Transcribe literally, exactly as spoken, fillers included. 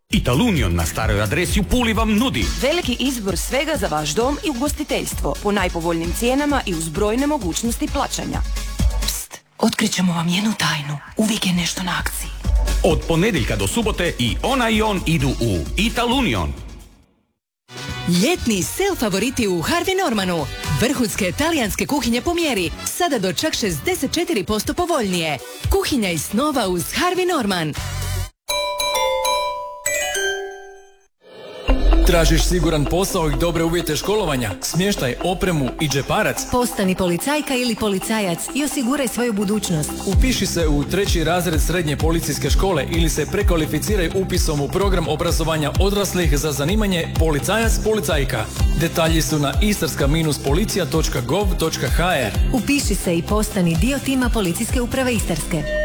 Italunion na staroj adresi u Puli vam nudi veliki izbor svega za vaš dom i ugostiteljstvo po najpovoljnim cijenama i uz brojne mogućnosti plaćanja. Pst, otkrićemo vam jednu tajnu. Uvijek je nešto na akciji. Od ponedjeljka do subote i ona i on idu u Italunion. Ljetni sel favoriti u Harvey Normanu. Vrhunske talijanske kuhinje po mjeri. Sada do čak šezdeset četiri posto povoljnije. Kuhinja iz snova uz Harvey Norman. Tražiš siguran posao i dobre uvjete školovanja, smještaj, opremu i džeparac? Postani policajka ili policajac i osiguraj svoju budućnost. Upiši se u treći razred srednje policijske škole ili se prekvalificiraj upisom u program obrazovanja odraslih za zanimanje policajac-policajka. Detalji su na istarska policija točka gov točka ha er. Upiši se i postani dio tima Policijske uprave Istarske.